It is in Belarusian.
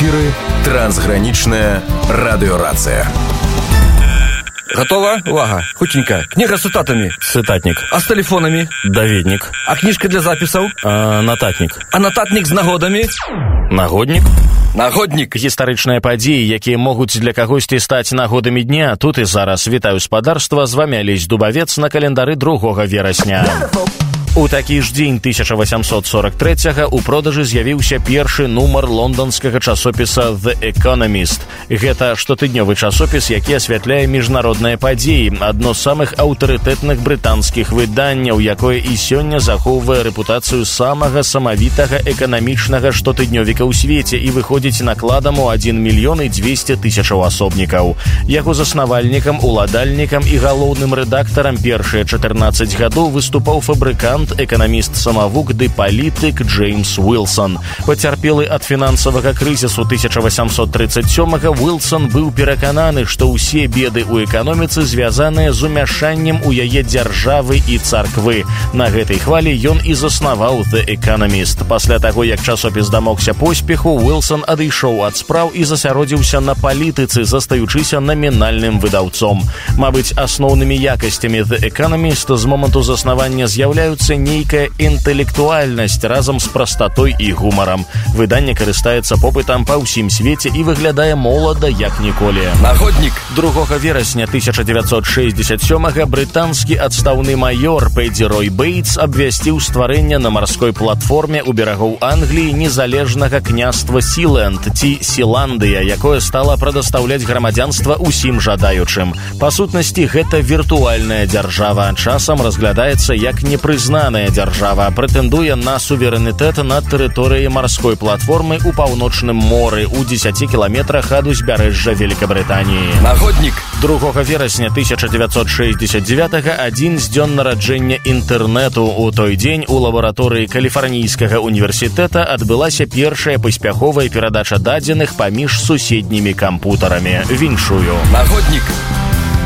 эфіры трансгранічная радыёрацыя. Готова? Увага. Хутенько. Книга с цитатами. Цитатник. А с телефонами? Даведник. А книжка для записаў? Нататник. А нататник з нагодамі? Нагодник. Нагодник. Гістарычныя падзеі, якія могуць для кагосьці стаць нагодамі дня. Тут і зараз. Вітаю спадарства. З вамі Алесь Дубавец на календары 2 верасня. У такі ж дзень 1843-го у продажы з'явіўся першы нумар лонданскага часопіса The Economist. Гэта штотыднёвы часопіс, які асвятляе міжнародныя падзеі, адно з самых аўтарытэтных брытанскіх выданняў, якое і сёння захоўвае рэпутацыю самага самавітага эканамічнага штотыднёвіка ў свеце і выходзіць накладам у 1 200 000 асобнікаў. Яго заснавальнікам, уладальнікам і галоўным рэдактарам першыя 14 гадоў выступаў фабрыкант, эканаміст-самавук ды палітык Джеймс Уилсон. Пацярпелы ад фінансавага крызісу 1837-го, Уилсон быў перакананы, што ўсе беды ў эканоміцы звязаныя з умяшаннем у яе дзяржавы і царквы. На гэтай хвалі ён і заснаваў The Economist. Пасля таго, як часопіс дамогся поспеху, Уилсон адышоў ад спраў і засяродзіўся на палітыцы, застаючыся намінальным выдаўцом. Мабыць, асноўнымі якасцямі The Economist з моманту заснавання з'яўляюцца нейкая інтэлектуальнасць разам з прастатой і гумарам. Выданне карыстаецца попытам па ўсім свеце і выглядае молада як ніколі. Нагоднік. 2 верасня 1967-го брытанскі адстаўны маёр Пэдзі Рой Бейтс абвясціў стварэнне на марской платформе ў берагоў Англіі незалежнага княства Сіленд ці Сіландыя, якое стала прадастаўляць грамадзянства ўсім жадаючым. Па сутнасці, гэта віртуальная дзяржава. Часам разглядаецца як непрызнаная дзяржава, прэтэндуе на суверэнітэт над тэрыторыяй марской платформы ў паўночным моры у 10 кіламетрах ад узбярэжжа Великабрытаніі. Нагоднік. 2 верасня 1969-го адзін з дзён нараджэння інтэрнэту. У той дзень у лабараторыі Каліфарнійскага універсітэта адбылася першая паспяховая перадача дадзеных паміж суседнімі кампутарамі. Віншую. Нагоднік.